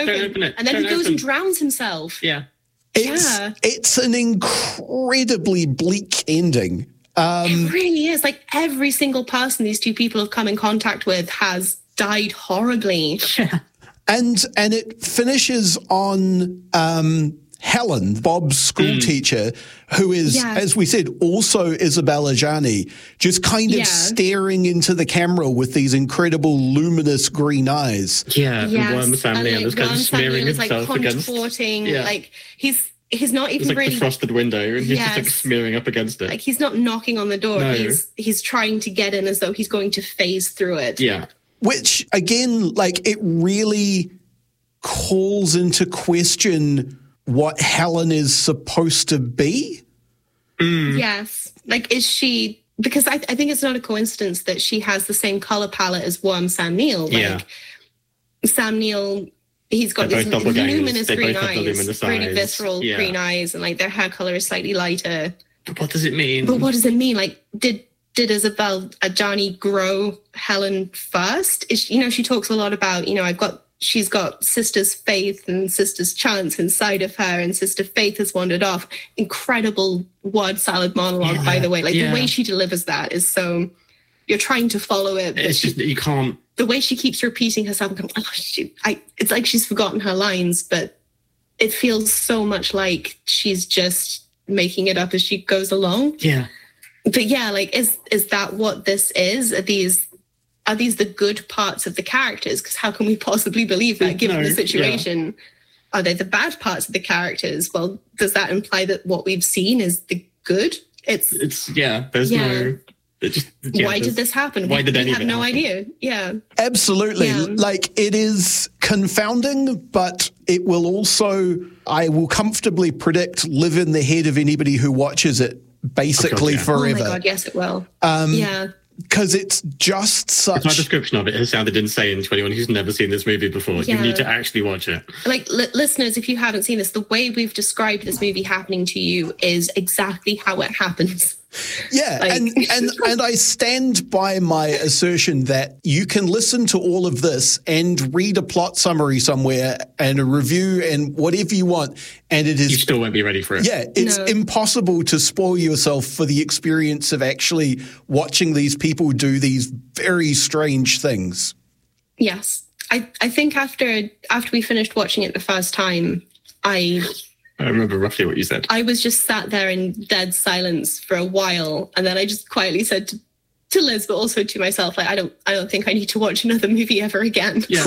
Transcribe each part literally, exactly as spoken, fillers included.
open. open it. And then Don't he goes open. and drowns himself. Yeah. It's, Yeah. it's an incredibly bleak ending. Um, It really is. Like, every single person these two people have come in contact with has died horribly. Yeah. and and it finishes on um, Helen, Bob's school Mm. teacher, who is, Yeah. as we said, also Isabella Gianni, just kind of Yeah. staring into the camera with these incredible luminous green eyes. Yeah, the Yes. Worm family and, like, was kind of Worm smearing family was, like, himself against. contorting. Yeah. Like, he's he's not It's even like really... the frosted window, and he's just like Yes. smearing up against it. Like, he's not knocking on the door. No. He's he's trying to get in as though he's going to phase through it. Yeah. Which, again, like, it really calls into question what Helen is supposed to be. Mm. Yes. Like, is she... Because I, I think it's not a coincidence that she has the same color palette as Worm Sam Neill. Like, Yeah. Sam Neill, he's got They're these both doppelgangers. luminous They green both have the eyes, luminous really eyes. visceral Yeah. green eyes, and, like, their hair color is slightly lighter. But what does it mean? But what does it mean? Like, did did Isabel Adjani grow Helen first? Is she, you know, she talks a lot about, you know, I've got, she's got Sister's Faith and Sister's Chance inside of her, and Sister Faith has wandered off. Incredible word salad monologue, Yeah, by the way. Like, yeah. the way she delivers that is so, you're trying to follow it. But It's she, just that you can't. the way she keeps repeating herself, and going, oh, she, I, it's like she's forgotten her lines, but it feels so much like she's just making it up as she goes along. Yeah. But yeah, like, is is that what this is? Are these are these the good parts of the characters? Because how can we possibly believe that, given No, the yeah. situation? Are they the bad parts of the characters? Well, does that imply that what we've seen is the good? It's It's, yeah, there's Yeah. no. It just, yeah, why there's- did this happen? why we, did we any have of it no happen? idea. Yeah. Absolutely. Yeah. Like, it is confounding, but it will also, I will comfortably predict, live in the head of anybody who watches it basically yeah. Oh forever. my God, yes, it will. Um, yeah. Because it's just such... My description of it has sounded insane to anyone who's never seen this movie before. Yeah. You need to actually watch it. Like, li- listeners, if you haven't seen this, the way we've described this movie happening to you is exactly how it happens. Yeah, Like- and, and and I stand by my assertion that you can listen to all of this and read a plot summary somewhere and a review and whatever you want, and it You is still won't be ready for it. yeah, it's No. impossible to spoil yourself for the experience of actually watching these people do these very strange things. Yes. I, I think after after we finished watching it the first time, I I remember roughly what you said. I was just sat there in dead silence for a while, and then I just quietly said to, to Liz, but also to myself, like, I don't I don't think I need to watch another movie ever again. Yeah.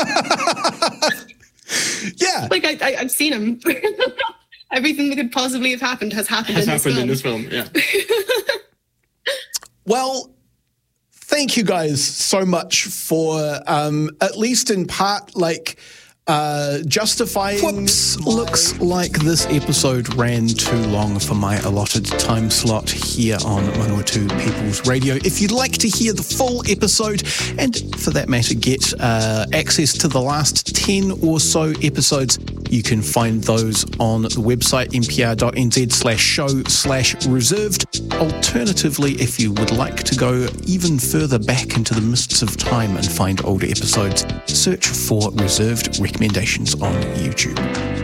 Yeah, Like, I, I I've seen him. Everything that could possibly have happened has happened has in happened this film. in this film. Yeah. well, thank you guys so much for um, at least in part, like. Uh, justifying. Whoops. my- Looks like this episode ran too long for my allotted time slot here on Manawatu People's Radio. If you'd like to hear the full episode, and for that matter, get uh, access to the last ten or so episodes, you can find those on the website npr.nz slash show slash reserved. Alternatively, if you would like to go even further back into the mists of time and find older episodes, search for Reserved Recommendations on YouTube.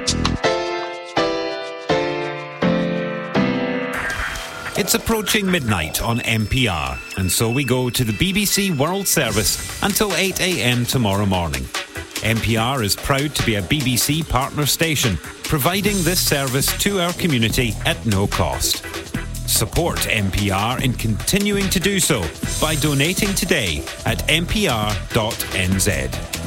It's approaching midnight on N P R, and so we go to the B B C World Service until eight a.m. tomorrow morning. N P R is proud to be a B B C partner station, providing this service to our community at no cost. Support N P R in continuing to do so by donating today at n p r dot n z.